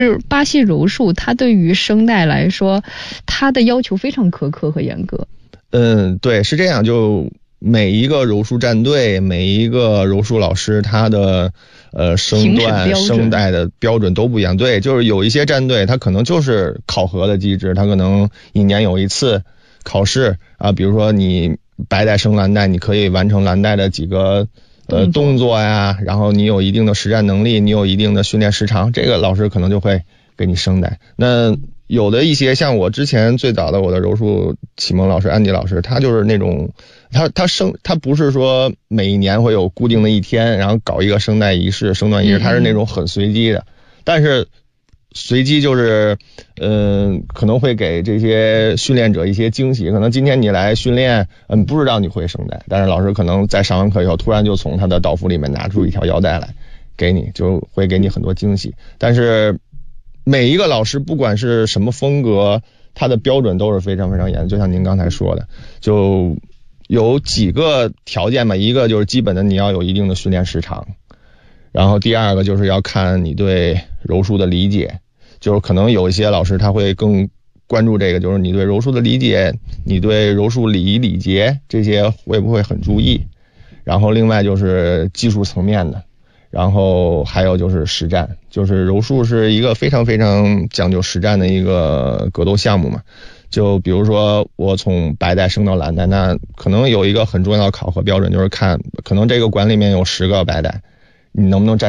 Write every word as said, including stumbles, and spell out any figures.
巴西柔术它对于声带来说，它的要求非常苛刻和严格。 嗯，对，是这样。就每一个柔术战队，每一个柔术老师，他的呃声段、声带的标准都不一样。对，就是有一些战队，他可能就是考核的机制，他可能一年有一次考试啊，比如说你白带升蓝带，你可以完成蓝带的几个呃动作呀，然后你有一定的实战能力，你有一定的训练时长，这个老师可能就会给你升带。那有的一些像我之前最早的我的柔术启蒙老师安迪老师，他就是那种他他升他不是说每一年会有固定的一天，然后搞一个声带仪式、声段仪式，他是那种很随机的。但是随机就是嗯、呃，可能会给这些训练者一些惊喜。可能今天你来训练，嗯，不知道你会声带，但是老师可能在上完课以后，突然就从他的道服里面拿出一条腰带来给你，就会给你很多惊喜。但是每一个老师不管是什么风格，他的标准都是非常非常严，就像您刚才说的，就有几个条件吧。一个就是基本的你要有一定的训练时长，然后第二个就是要看你对柔术的理解，就是可能有一些老师他会更关注这个，就是你对柔术的理解，你对柔术礼仪礼节这些会不会很注意。然后另外就是技术层面的，然后还有就是实战，就是柔术是一个非常非常讲究实战的一个格斗项目嘛。就比如说我从白带升到蓝带，那可能有一个很重要的考核标准，就是看可能这个馆里面有十个白带，你能不能站